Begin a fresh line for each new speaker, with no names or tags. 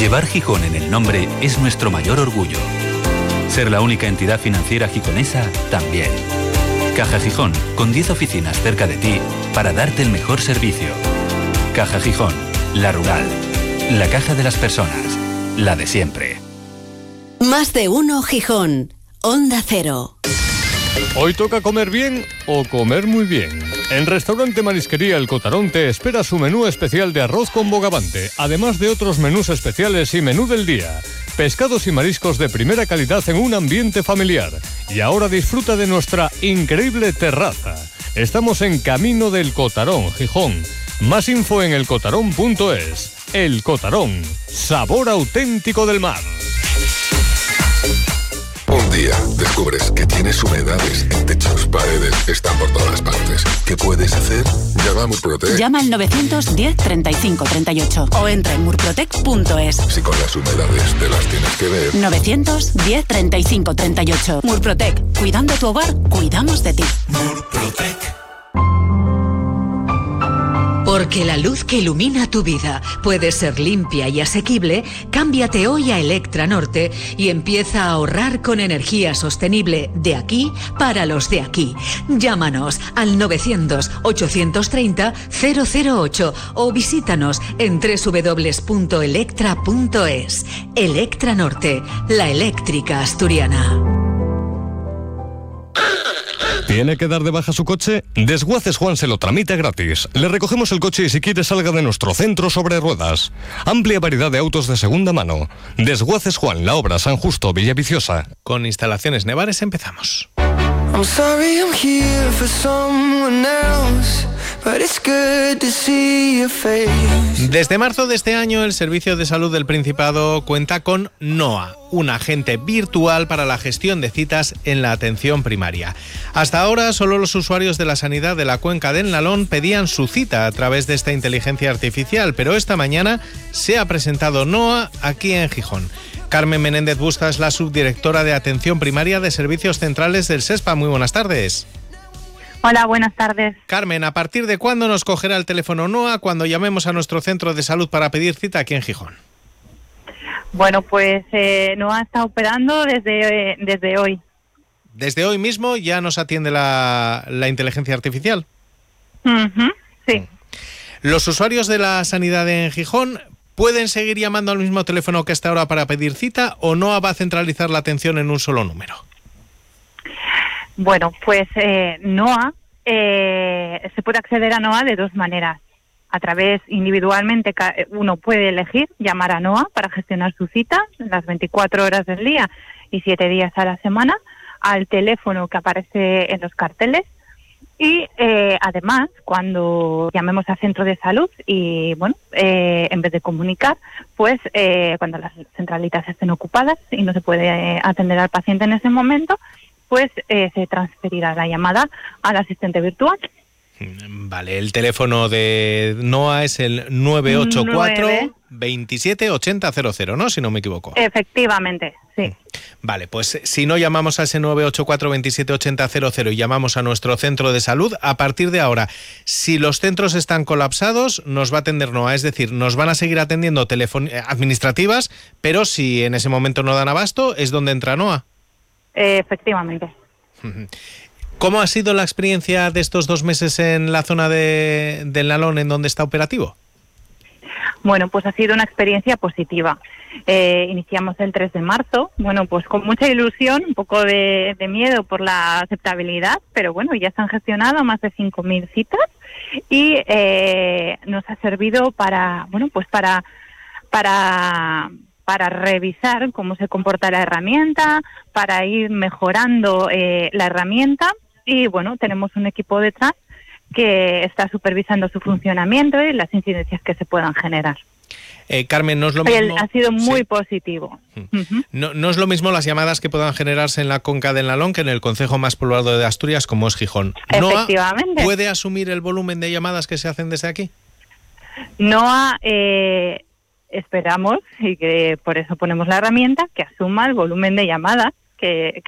Llevar Gijón en el nombre es nuestro mayor orgullo. Ser la única entidad financiera gijonesa también. Caja Gijón, con 10 oficinas cerca de ti para darte el mejor servicio. Caja Gijón, la rural, la caja de las personas, la de siempre.
Más de uno Gijón, Onda Cero.
Hoy toca comer bien o comer muy bien. En Restaurante Marisquería El Cotarón te espera su menú especial de arroz con bogavante, además de otros menús especiales y menú del día. Pescados y mariscos de primera calidad en un ambiente familiar. Y ahora disfruta de nuestra increíble terraza. Estamos en Camino del Cotarón, Gijón. Más info en elcotarón.es. El Cotarón, sabor auténtico del mar.
Un día descubres que tienes humedades en techos, paredes, están por todas partes. ¿Qué puedes hacer? Llama a Murprotec.
Llama al 910 35 38 o entra en murprotec.es.
Si con las humedades te las tienes que ver.
910 35 38. Murprotec. Cuidando tu hogar, cuidamos de ti.
Murprotec. Porque la luz que ilumina tu vida puede ser limpia y asequible, cámbiate hoy a Electra Norte y empieza a ahorrar con energía sostenible de aquí para los de aquí. Llámanos al 900-830-008 o visítanos en www.electra.es. Electra Norte, la eléctrica asturiana.
¿Tiene que dar de baja su coche? Desguaces Juan se lo tramita gratis. Le recogemos el coche y si quiere salga de nuestro centro sobre ruedas. Amplia variedad de autos de segunda mano. Desguaces Juan, La Obra, San Justo, Villaviciosa.
Con Instalaciones Nevares empezamos.
I'm sorry I'm here for someone else, but it's good to see your face.
Desde marzo de este año, el Servicio de Salud del Principado cuenta con NOA, un agente virtual para la gestión de citas en la atención primaria. Hasta ahora, solo los usuarios de la sanidad de la Cuenca del Nalón pedían su cita a través de esta inteligencia artificial, pero esta mañana se ha presentado NOA aquí en Gijón. Carmen Menéndez Busta es la subdirectora de Atención Primaria de Servicios Centrales del SESPA. Muy buenas tardes.
Hola, buenas tardes.
Carmen, ¿a partir de cuándo nos cogerá el teléfono NOA cuando llamemos a nuestro centro de salud para pedir cita aquí en Gijón?
Bueno, pues NOA está operando desde hoy.
¿Desde hoy mismo ya nos atiende la inteligencia artificial?
Sí.
¿Los usuarios de la sanidad en Gijón pueden seguir llamando al mismo teléfono que hasta ahora para pedir cita o NOA va a centralizar la atención en un solo número?
Bueno, pues NOA, se puede acceder a NOA de dos maneras. A través, individualmente, uno puede elegir llamar a NOA para gestionar su cita las 24 horas del día y 7 días a la semana al teléfono que aparece en los carteles. Y además, cuando llamemos al centro de salud y, bueno, en vez de comunicar, pues cuando las centralitas estén ocupadas y no se puede atender al paciente en ese momento, pues se transferirá la llamada al asistente virtual.
Vale, el teléfono de NOA es el 984 27 80 00, ¿no? Si no me equivoco.
Efectivamente, sí.
Vale, pues si no llamamos a ese 984 27 80 00 y llamamos a nuestro centro de salud, a partir de ahora, si los centros están colapsados, nos va a atender NOA, es decir, nos van a seguir atendiendo administrativas, pero si en ese momento no dan abasto, es donde entra NOA.
Efectivamente.
¿Cómo ha sido la experiencia de estos 2 meses en la zona del Nalón en donde está operativo?
Bueno, pues ha sido una experiencia positiva. Iniciamos el 3 de marzo, bueno, pues con mucha ilusión, un poco de miedo por la aceptabilidad, pero bueno, ya se han gestionado más de 5.000 citas y nos ha servido para, bueno, pues para revisar cómo se comporta la herramienta, para ir mejorando la herramienta y bueno, tenemos un equipo detrás que está supervisando su funcionamiento y las incidencias que se puedan generar.
Carmen, no es lo mismo...
Ha sido muy positivo.
No es lo mismo las llamadas que puedan generarse en la Conca del Nalón que en el concejo más poblado de Asturias, como es Gijón.
Efectivamente.
¿NOA puede asumir el volumen de llamadas que se hacen desde aquí?
NOA, esperamos, y que por eso ponemos la herramienta, que asuma el volumen de llamadas que